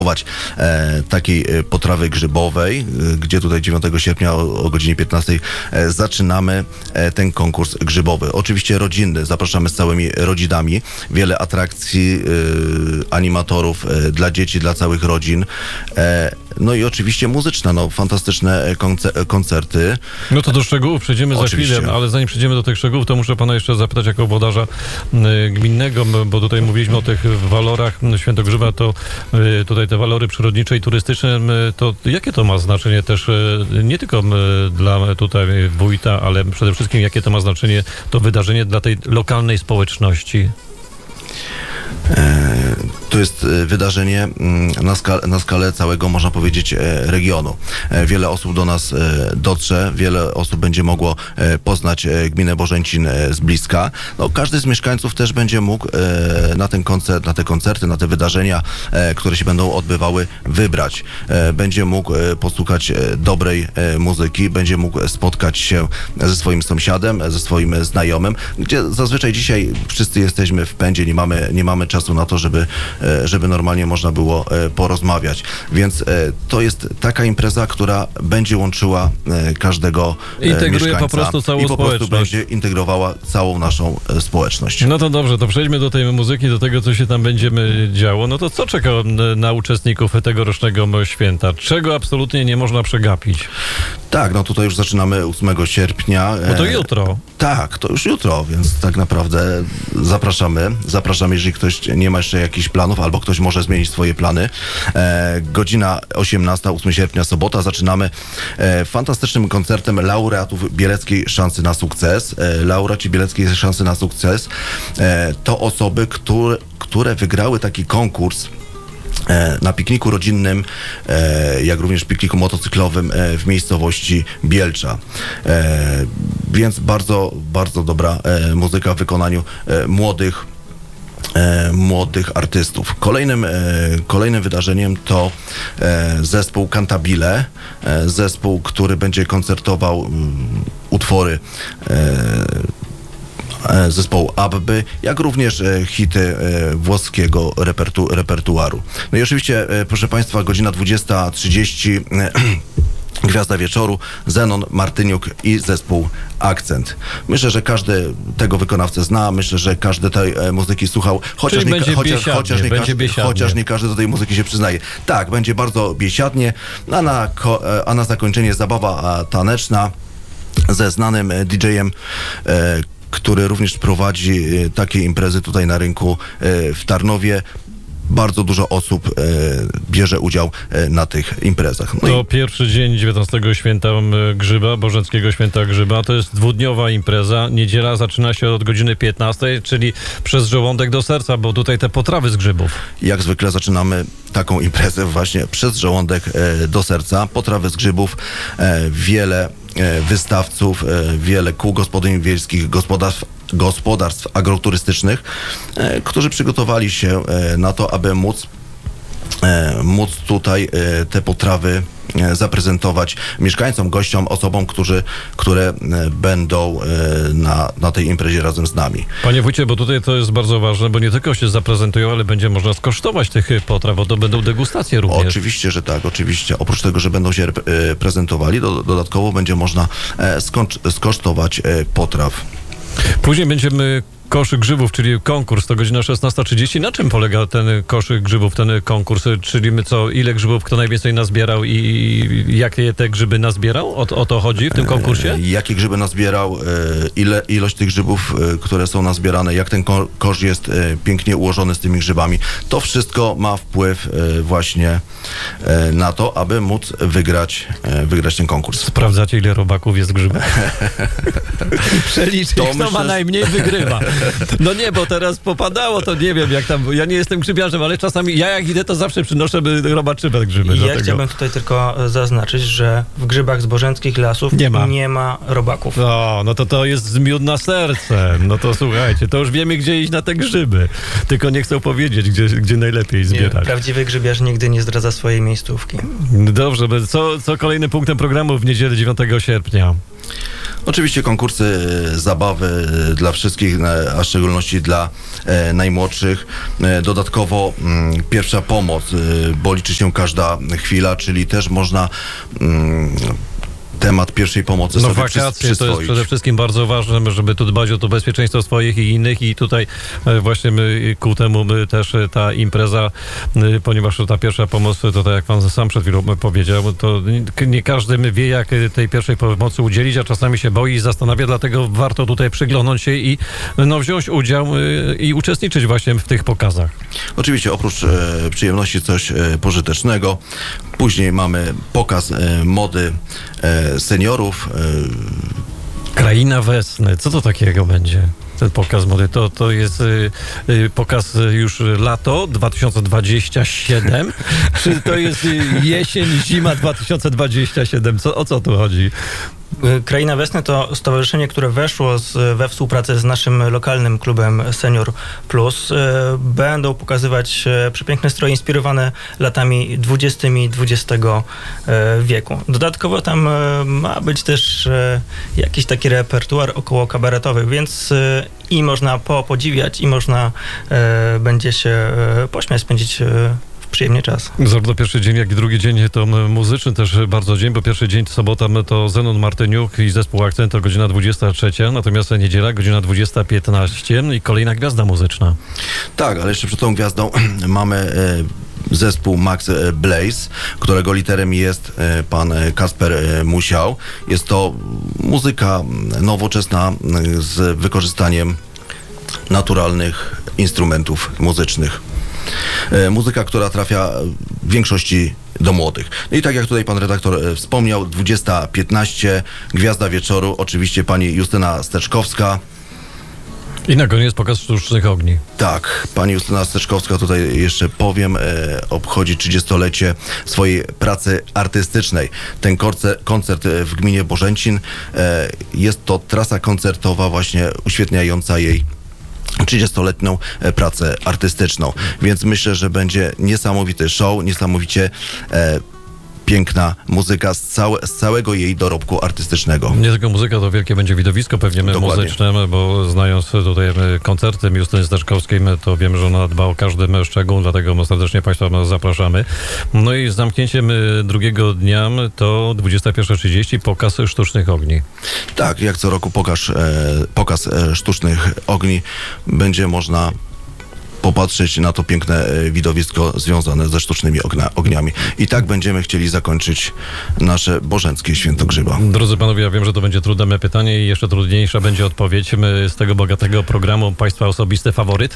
takiej potrawy grzybowej, gdzie tutaj 9 sierpnia o godzinie 15 zaczynamy ten konkurs grzybowy. Oczywiście rodzinny, zapraszamy z całymi rodzinami, wiele atrakcji, animatorów dla dzieci, dla całych rodzin. No i oczywiście muzyczne, fantastyczne koncerty. No to do szczegółów przejdziemy za chwilę, ale zanim przejdziemy do tych szczegółów, to muszę pana jeszcze zapytać jako włodarza gminnego, bo tutaj mówiliśmy o tych walorach Świętogrzyba, to tutaj te walory przyrodnicze i turystyczne, to jakie to ma znaczenie też nie tylko dla tutaj wójta, ale przede wszystkim jakie to ma znaczenie to wydarzenie dla tej lokalnej społeczności? To jest wydarzenie na skalę całego, można powiedzieć, regionu. Wiele osób do nas dotrze, wiele osób będzie mogło poznać gminę Bożęcin z bliska. Każdy z mieszkańców też będzie mógł na ten koncert, na te koncerty, na te wydarzenia, które się będą odbywały, wybrać. Będzie mógł posłuchać dobrej muzyki, będzie mógł spotkać się ze swoim sąsiadem, ze swoim znajomym, gdzie zazwyczaj dzisiaj wszyscy jesteśmy w pędzie, nie mamy czasu na to, żeby normalnie można było porozmawiać. Więc to jest taka impreza, która będzie łączyła każdego mieszkańca po prostu całą i po prostu społeczność. będzie integrowała całą naszą społeczność. No to dobrze, to przejdźmy do tej muzyki, do tego, co się tam będzie działo. No to co czeka na uczestników tegorocznego święta? Czego absolutnie nie można przegapić? Tak, tutaj już zaczynamy 8 sierpnia. Bo to jutro. Tak, to już jutro, więc tak naprawdę zapraszamy, jeżeli ktoś nie ma jeszcze jakichś planów, albo ktoś może zmienić swoje plany. Godzina 18, 8 sierpnia, sobota, zaczynamy fantastycznym koncertem laureatów Bieleckiej Szansy na Sukces. Laureaci Bieleckiej Szansy na Sukces to osoby, które wygrały taki konkurs na pikniku rodzinnym, jak również pikniku motocyklowym w miejscowości Bielcza. Więc bardzo, bardzo dobra muzyka w wykonaniu młodych artystów. Kolejnym wydarzeniem to zespół Cantabile, zespół, który będzie koncertował utwory zespołu Abby, jak również hity włoskiego repertuaru. No i oczywiście, proszę Państwa, godzina 20:30 Gwiazda Wieczoru, Zenon Martyniuk i zespół Akcent. Myślę, że każdy tego wykonawcę zna, myślę, że każdy tej muzyki słuchał, chociaż nie każdy do tej muzyki się przyznaje. Tak, będzie bardzo biesiadnie, a na zakończenie zabawa taneczna ze znanym DJ-em, który również prowadzi takie imprezy tutaj na rynku w Tarnowie. Bardzo dużo osób bierze udział na tych imprezach. To pierwszy dzień 19 święta grzyba, Bożenckiego Święta Grzyba. To jest dwudniowa impreza. Niedziela zaczyna się od godziny 15, czyli przez żołądek do serca, bo tutaj te potrawy z grzybów. Jak zwykle zaczynamy taką imprezę właśnie przez żołądek do serca. Potrawy z grzybów, wiele wystawców, wiele kół gospodyń wiejskich, gospodarstw agroturystycznych, którzy przygotowali się na to, aby móc tutaj te potrawy zaprezentować mieszkańcom, gościom, osobom, które będą na tej imprezie razem z nami. Panie wójcie, bo tutaj to jest bardzo ważne, bo nie tylko się zaprezentują, ale będzie można skosztować tych potraw, bo to będą degustacje również. Oczywiście, że tak, oczywiście. Oprócz tego, że będą się prezentowali, dodatkowo będzie można skosztować potraw. Później będziemy koszyk grzybów, czyli konkurs, to godzina 16:30. Na czym polega ten koszyk grzybów, ten konkurs? Czyli ile grzybów, kto najwięcej nazbierał i jakie te grzyby nazbierał? O to chodzi w tym konkursie? Jakie grzyby nazbierał, ilość tych grzybów, które są nazbierane, jak ten kosz jest pięknie ułożony z tymi grzybami. To wszystko ma wpływ właśnie na to, aby móc wygrać ten konkurs. Sprawdzacie, ile robaków jest w grzybach? Przeliczyć, kto ma najmniej, wygrywa. No nie, bo teraz popadało, to nie wiem jak tam, ja nie jestem grzybiarzem, ale czasami jak idę, to zawsze przynoszę robaczywe grzyby. Ja chciałbym tutaj tylko zaznaczyć, że w grzybach z bożenckich lasów nie ma robaków. No to jest zmiód na serce. No to słuchajcie, to już wiemy, gdzie iść na te grzyby. Tylko nie chcą powiedzieć, gdzie najlepiej zbierać. Nie, prawdziwy grzybiarz nigdy nie zdradza swojej miejscówki. Dobrze, co kolejnym punktem programu w niedzielę 9 sierpnia? Oczywiście konkursy, zabawy dla wszystkich, a w szczególności dla najmłodszych. Dodatkowo pierwsza pomoc, bo liczy się każda chwila, czyli też można temat pierwszej pomocy sobie wakacje przyswoić. To jest przede wszystkim bardzo ważne, żeby tu dbać o to bezpieczeństwo swoich i innych i tutaj właśnie ku temu też ta impreza, ponieważ ta pierwsza pomoc, to tak jak pan sam przed chwilą powiedział, to nie każdy wie, jak tej pierwszej pomocy udzielić, a czasami się boi i zastanawia, dlatego warto tutaj przyglądnąć się i wziąć udział i uczestniczyć właśnie w tych pokazach. Oczywiście oprócz przyjemności coś pożytecznego. Później mamy pokaz mody seniorów. Kraina Wesny. Co to takiego będzie? Ten pokaz mody. To jest pokaz już lato 2027? Czy to jest jesień, zima 2027? O co tu chodzi? Kraina Wesny to stowarzyszenie, które weszło we współpracę z naszym lokalnym klubem Senior Plus. Będą pokazywać przepiękne stroje inspirowane latami 20. XX wieku. Dodatkowo tam ma być też jakiś taki repertuar około kabaretowy, więc i można podziwiać, i można będzie się pośmiać, spędzić przyjemnie czas. Zarówno pierwszy dzień, jak i drugi dzień to muzyczny też bardzo dzień, bo pierwszy dzień sobota to Zenon Martyniuk i zespół Akcent to godzina 23, natomiast niedziela godzina 20:15 i kolejna gwiazda muzyczna. Tak, ale jeszcze przed tą gwiazdą mamy zespół Max Blaze, którego liderem jest pan Kasper Musiał. Jest to muzyka nowoczesna z wykorzystaniem naturalnych instrumentów muzycznych. Muzyka, która trafia w większości do młodych. No i tak jak tutaj pan redaktor wspomniał, 20:15, gwiazda wieczoru, oczywiście pani Justyna Steczkowska. I na koniec pokaz sztucznych ogni. Tak, pani Justyna Steczkowska, tutaj jeszcze powiem, obchodzi 30-lecie swojej pracy artystycznej. Ten koncert w gminie Bożęcin, jest to trasa koncertowa właśnie uświetniająca jej 30-letnią pracę artystyczną. Więc myślę, że będzie niesamowity show, niesamowicie piękna muzyka z całego jej dorobku artystycznego. Nie tylko muzyka, to wielkie będzie widowisko pewnie muzyczne, bo znając tutaj koncerty Justyny Steczkowskiej, to wiem, że ona dba o każdy szczegół, dlatego serdecznie Państwa zapraszamy. No i z zamknięciem drugiego dnia to 21:30 pokaz sztucznych ogni. Tak, jak co roku pokaz sztucznych ogni będzie można popatrzeć na to piękne widowisko związane ze sztucznymi ogniami. I tak będziemy chcieli zakończyć nasze bożenckie Święto Grzyba. Drodzy panowie, ja wiem, że to będzie trudne pytanie i jeszcze trudniejsza będzie odpowiedź. Z tego bogatego programu państwa osobisty faworyt?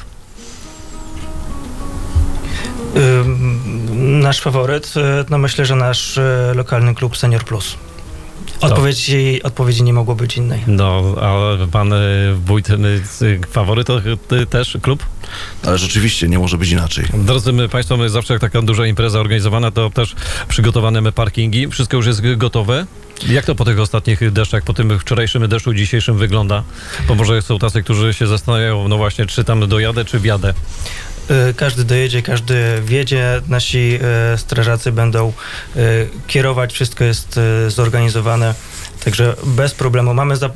Nasz faworyt, no myślę, że nasz lokalny klub Senior Plus. Odpowiedzi nie mogło być innej. No, a pan wójt faworyt to też klub? Ale rzeczywiście nie może być inaczej. Drodzy Państwo, my zawsze jak taka duża impreza organizowana, to też przygotowane parkingi. Wszystko już jest gotowe. Jak to po tych ostatnich deszczach, po tym wczorajszym deszczu dzisiejszym wygląda? Bo może są tacy, którzy się zastanawiają, no właśnie, czy tam dojadę, czy wjadę. Każdy dojedzie, każdy wjedzie, nasi strażacy będą kierować, wszystko jest zorganizowane, także bez problemu.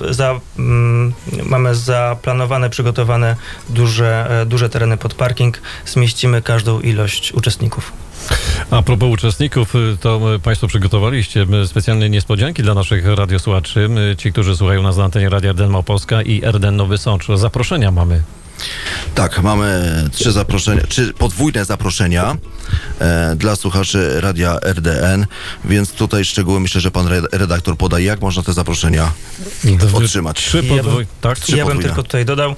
Mamy zaplanowane, przygotowane duże tereny pod parking, zmieścimy każdą ilość uczestników. A propos uczestników, to Państwo przygotowaliście specjalne niespodzianki dla naszych radiosłuchaczy, ci, którzy słuchają nas na antenie Radia RDN Małopolska i RDN Nowy Sącz. Zaproszenia mamy. Tak, mamy 3 podwójne zaproszenia dla słuchaczy Radia RDN, więc tutaj szczegóły myślę, że pan redaktor podaje, jak można te zaproszenia otrzymać. Ja bym tylko tutaj dodał,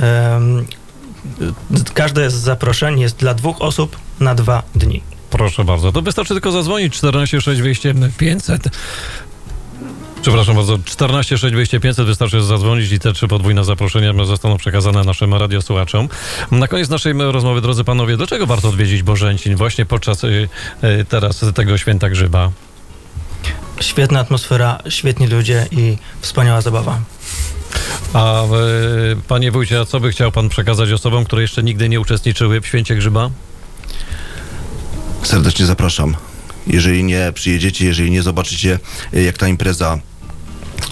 każde z zaproszeń jest dla 2 osób na 2 dni. Proszę bardzo, to wystarczy tylko zadzwonić 14 6 200 500. Przepraszam bardzo, 14 6 200 500 wystarczy zadzwonić i te 3 podwójne zaproszenia zostaną przekazane naszym radiosłuchaczom. Na koniec naszej rozmowy, drodzy panowie, do czego warto odwiedzić Bożęcin właśnie podczas teraz tego Święta Grzyba? Świetna atmosfera, świetni ludzie i wspaniała zabawa. A panie wójcie, a co by chciał pan przekazać osobom, które jeszcze nigdy nie uczestniczyły w Święcie Grzyba? Serdecznie zapraszam. Jeżeli nie przyjedziecie, jeżeli nie zobaczycie, jak ta impreza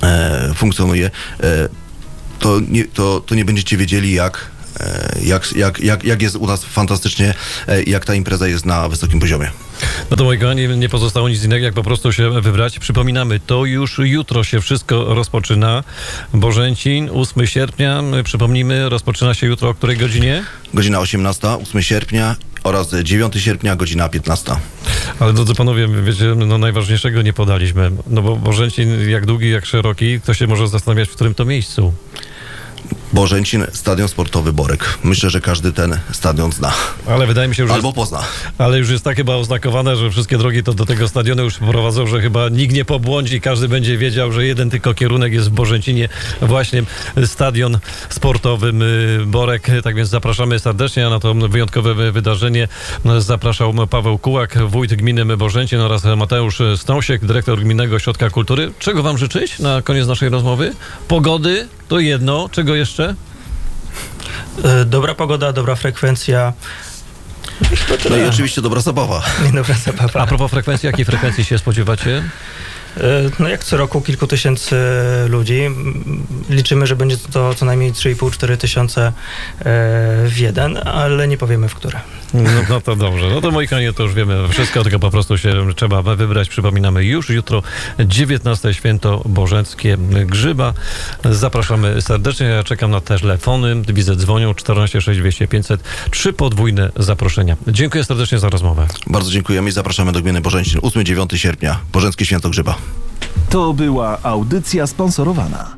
funkcjonuje, to nie będziecie wiedzieli, jak jest u nas fantastycznie, jak ta impreza jest na wysokim poziomie. No to moi kochani, nie pozostało nic innego, jak po prostu się wybrać. Przypominamy, to już jutro się wszystko rozpoczyna. Bożęcin, 8 sierpnia, przypomnijmy, rozpoczyna się jutro o której godzinie? Godzina 18, 8 sierpnia oraz 9 sierpnia, godzina 15. Ale drodzy panowie, wiecie, no najważniejszego nie podaliśmy, no bo Bożęcin jak długi, jak szeroki, kto się może zastanawiać, w którym to miejscu? Bożęcin, Stadion Sportowy Borek. Myślę, że każdy ten stadion zna. Ale wydaje mi się, że albo pozna. Ale już jest tak chyba oznakowane, że wszystkie drogi to do tego stadionu już prowadzą, że chyba nikt nie pobłądzi, każdy będzie wiedział, że jeden tylko kierunek jest w Bożęcinie, właśnie Stadion Sportowy Borek. Tak więc zapraszamy serdecznie na to wyjątkowe wydarzenie. Zapraszał Paweł Kułak, wójt gminy Bożęcin oraz Mateusz Stąsiek, dyrektor Gminnego Ośrodka Kultury. Czego wam życzyć na koniec naszej rozmowy? Pogody to jedno. Czego jeszcze? Dobra pogoda, dobra frekwencja. No i oczywiście dobra zabawa. Dobra zabawa. A propos frekwencji, jakiej frekwencji się spodziewacie? No jak co roku kilku tysięcy ludzi. Liczymy, że będzie to co najmniej 3,5-4 tysiące w jeden, ale nie powiemy w które. No to dobrze. No to moi kochani, to już wiemy wszystko, tylko po prostu się trzeba wybrać. Przypominamy już jutro 19 święto bożenckie Grzyba. Zapraszamy serdecznie. Ja czekam na telefony. Widzę, dzwonią 14 6 200 500. 3 podwójne zaproszenia. Dziękuję serdecznie za rozmowę. Bardzo dziękujemy i zapraszamy do gminy Bożęcin 8-9 sierpnia. Bożenckie Święto Grzyba. To była audycja sponsorowana.